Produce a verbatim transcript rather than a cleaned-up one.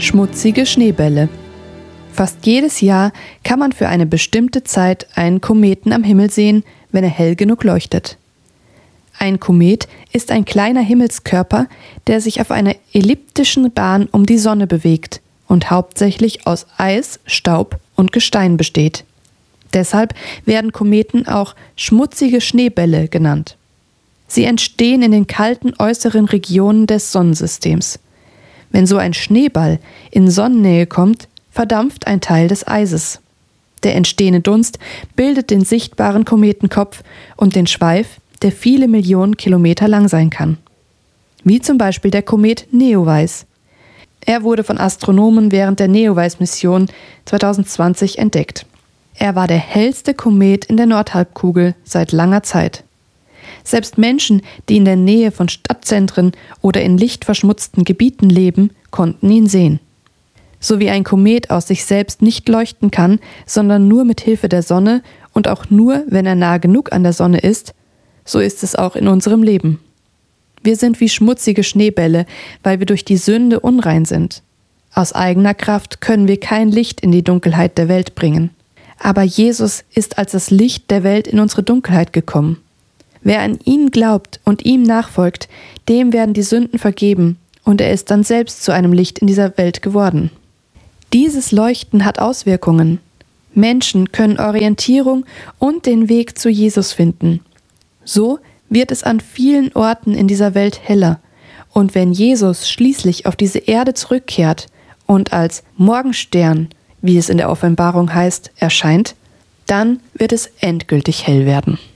Schmutzige Schneebälle. Fast jedes Jahr kann man für eine bestimmte Zeit einen Kometen am Himmel sehen, wenn er hell genug leuchtet. Ein Komet ist ein kleiner Himmelskörper, der sich auf einer elliptischen Bahn um die Sonne bewegt und hauptsächlich aus Eis, Staub und Gestein besteht. Deshalb werden Kometen auch schmutzige Schneebälle genannt. Sie entstehen in den kalten äußeren Regionen des Sonnensystems. Wenn so ein Schneeball in Sonnennähe kommt, verdampft ein Teil des Eises. Der entstehende Dunst bildet den sichtbaren Kometenkopf und den Schweif, der viele Millionen Kilometer lang sein kann. Wie zum Beispiel der Komet Neowise. Er wurde von Astronomen während der Neowise-Mission zwanzig zwanzig entdeckt. Er war der hellste Komet in der Nordhalbkugel seit langer Zeit. Selbst Menschen, die in der Nähe von Stadtzentren oder in lichtverschmutzten Gebieten leben, konnten ihn sehen. So wie ein Komet aus sich selbst nicht leuchten kann, sondern nur mit Hilfe der Sonne und auch nur, wenn er nah genug an der Sonne ist, so ist es auch in unserem Leben. Wir sind wie schmutzige Schneebälle, weil wir durch die Sünde unrein sind. Aus eigener Kraft können wir kein Licht in die Dunkelheit der Welt bringen. Aber Jesus ist als das Licht der Welt in unsere Dunkelheit gekommen. Wer an ihn glaubt und ihm nachfolgt, dem werden die Sünden vergeben und er ist dann selbst zu einem Licht in dieser Welt geworden. Dieses Leuchten hat Auswirkungen. Menschen können Orientierung und den Weg zu Jesus finden. So wird es an vielen Orten in dieser Welt heller. Und wenn Jesus schließlich auf diese Erde zurückkehrt und als Morgenstern, wie es in der Offenbarung heißt, erscheint, dann wird es endgültig hell werden.